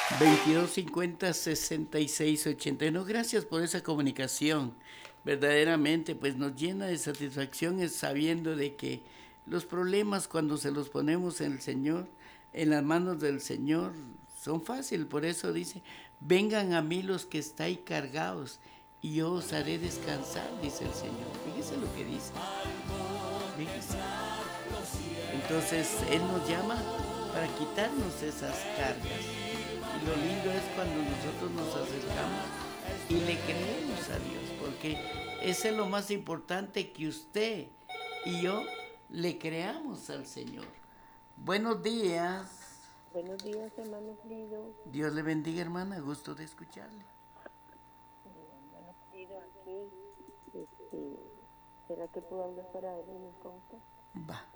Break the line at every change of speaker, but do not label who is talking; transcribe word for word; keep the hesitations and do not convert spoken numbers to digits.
veintidós cincuenta sesenta y seis ochenta y uno. Gracias por esa comunicación. Verdaderamente, pues nos llena de satisfacción es sabiendo de que los problemas cuando se los ponemos en el Señor, en las manos del Señor, son fáciles. Por eso dice, vengan a mí los que estáis cargados y yo os haré descansar, dice el Señor. Fíjese lo que dice. Fíjese. Entonces Él nos llama para quitarnos esas cargas. Y lo lindo es cuando nosotros nos acercamos y le creemos a Dios, porque ese es lo más importante, que usted y yo le creamos al Señor. Buenos días.
Buenos días, hermano querido.
Dios le bendiga, hermana. Gusto de escucharle.
Hermano querido, aquí, este, ¿será que puedo hablar para venir con usted?
Va.